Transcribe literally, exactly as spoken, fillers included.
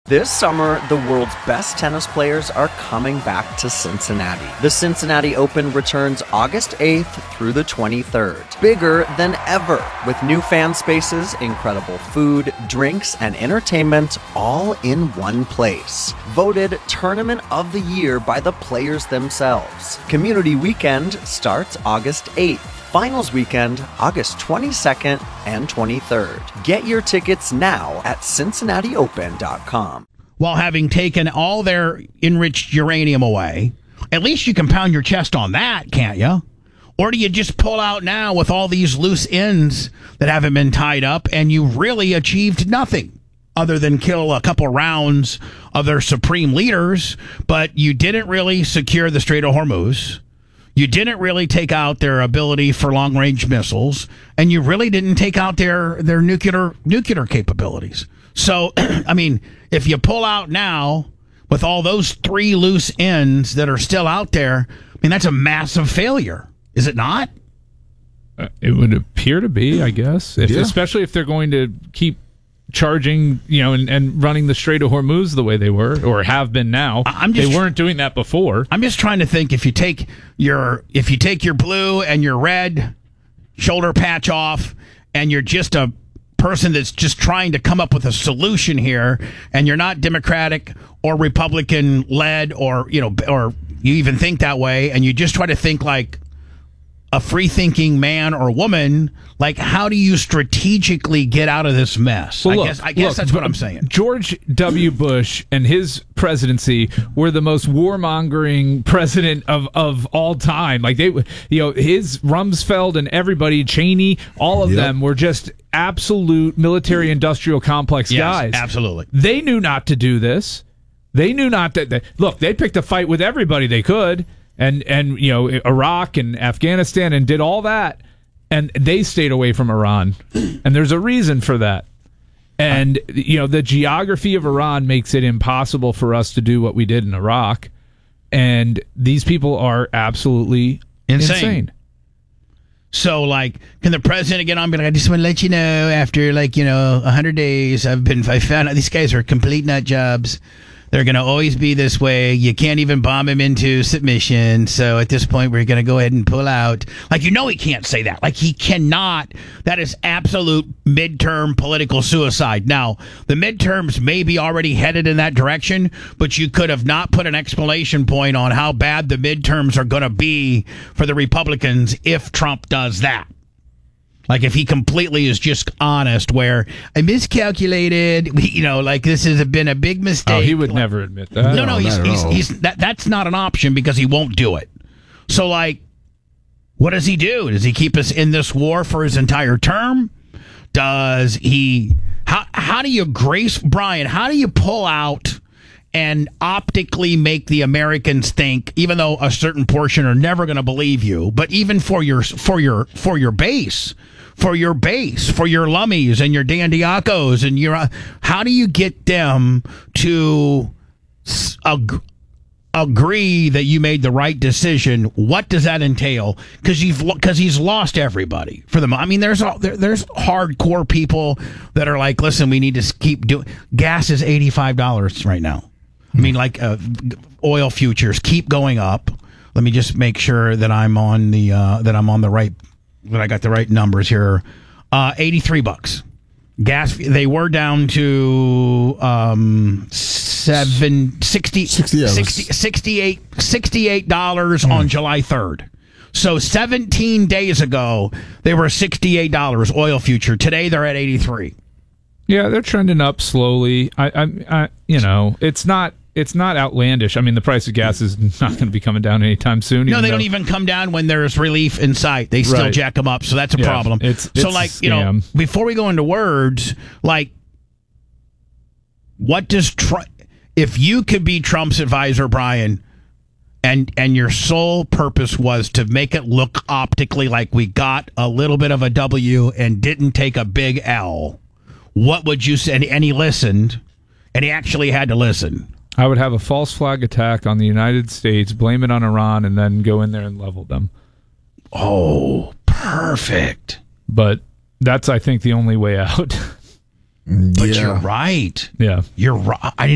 This summer, the world's best tennis players are coming back to Cincinnati. The Cincinnati Open returns August eighth through the twenty-third. Bigger than ever, with new fan spaces, incredible food, drinks, and entertainment all in one place. Voted Tournament of the Year by the players themselves. Community Weekend starts August eighth. Finals Weekend, August twenty-second and twenty-third. Get your tickets now at Cincinnati Open dot com. While having taken all their enriched uranium away, at least you can pound your chest on that, can't you? Or do you just pull out now with all these loose ends that haven't been tied up and you really achieved nothing other than kill a couple rounds of their supreme leaders, but you didn't really secure the Strait of Hormuz? You didn't really take out their ability for long-range missiles, and you really didn't take out their, their nuclear nuclear capabilities. So, I mean, if you pull out now with all those three loose ends that are still out there, I mean, that's a massive failure, is it not? Uh, it would appear to be, I guess, if, Yeah. especially if they're going to keep charging, you know, and, and running the Strait of Hormuz the way they were or have been now. I'm just, they weren't doing that before. I'm just trying to think if you take your if you take your blue and your red shoulder patch off and you're just a person that's just trying to come up with a solution here and you're not Democratic or Republican led or, you know, or you even think that way and you just try to think like a free-thinking man or woman, like how do you strategically get out of this mess? Well, I look, guess I guess look, that's what I'm saying. George W. Bush and his presidency were the most warmongering president of, of all time. Like they, you know, his Rumsfeld and everybody, Cheney, all of Yep. them were just absolute military-industrial complex Yes, guys. absolutely. They knew not to do this. They knew not that. They, look, they picked a fight with everybody they could. And, and you know, Iraq and Afghanistan and did all that. And they stayed away from Iran. And there's a reason for that. And, you know, the geography of Iran makes it impossible for us to do what we did in Iraq. And these people are absolutely Insane. insane. So, like, can the president get on? Be like, I just want to let you know, after like you know, a hundred days, I've been, I found out these guys are complete nut jobs. They're going to always be this way. You can't even bomb him into submission. So at this point, we're going to go ahead and pull out. Like, you know, he can't say that. Like, he cannot. That is absolute midterm political suicide. Now, the midterms may be already headed in that direction, but you could have not put an exclamation point on how bad the midterms are going to be for the Republicans if Trump does that. Like, if he completely is just honest, where I miscalculated, you know, like this has been a big mistake. Oh, he would never admit that. No, no, No, he's, not at he's, all. he's that. That's not an option because he won't do it. So, like, what does he do? Does he keep us in this war for his entire term? Does he? How how do you grace Brian? How do you pull out and optically make the Americans think, even though a certain portion are never going to believe you, but even for your for your for your base? For your base, for your Lummies and your Dan Diacos and your, uh, how do you get them to s- ag- agree that you made the right decision? What does that entail? Because you've because he's lost everybody for them. I mean, there's all, there, there's hardcore people that are like, listen, we need to keep doing. Gas is eighty-five dollars right now. I mean, like uh, oil futures keep going up. Let me just make sure that I'm on the uh, that I'm on the right. That I got the right numbers here. Uh, eighty-three bucks. Gas, they were down to um, seven, sixty, sixty, yeah, sixty, sixty-eight, sixty-eight dollars mm. on July third. So seventeen days ago, they were sixty-eight dollars oil future. Today, they're at eighty-three. Yeah, they're trending up slowly. I, I, I you know, it's not. It's not outlandish. I mean, the price of gas is not going to be coming down anytime soon. No, they though, don't even come down when there's relief in sight. They still Right. jack them up, so that's a Yeah, problem. it's- so, it's like, a you know, scam. before we go into words, like, what does Trump, if you could be Trump's advisor, Brian, and and your sole purpose was to make it look optically like we got a little bit of a W and didn't take a big L, what would you say? And, and he listened, and he actually had to listen. I would have a false flag attack on the United States, blame it on Iran, and then go in there and level them. Oh, perfect. But that's, I think, the only way out. But Yeah. you're right. Yeah. You're right. I